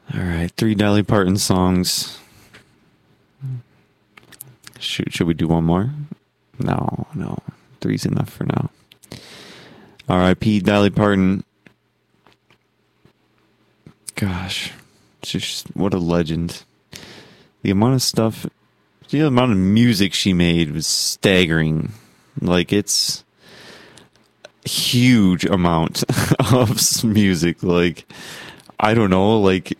All right, three Dolly Parton songs. Should we do one more? No. Three's enough for now. R.I.P. Dolly Parton. Gosh, just what a legend. The amount of music she made was staggering. Like, it's a huge amount of music. Like, I don't know, like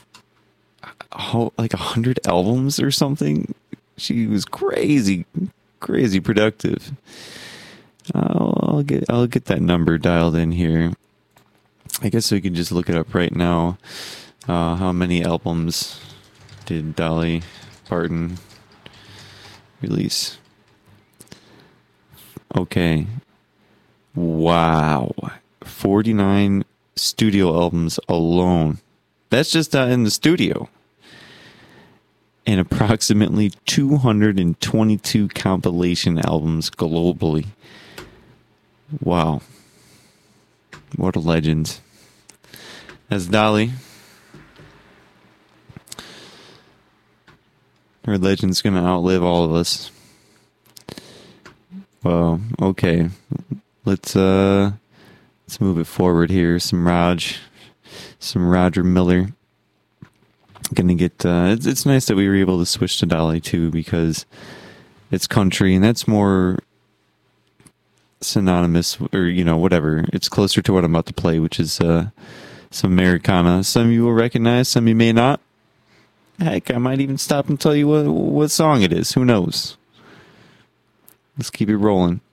100 albums or something. She was crazy productive. I'll get that number dialed in here. I guess we can just look it up right now. How many albums did Dolly Parton release? Okay. Wow. 49 studio albums alone. That's just in the studio. And approximately 222 compilation albums globally. Wow. What a legend. As Dolly. Her legend's gonna outlive all of us. Well, okay. Let's move it forward here. Some Roger Miller. Gonna get it's nice that we were able to switch to Dolly too, because it's country and that's more synonymous, or whatever. It's closer to what I'm about to play, which is some Americana. Some of you will recognize, some of you may not. Heck, I might even stop and tell you what song it is. Who knows? Let's keep it rolling.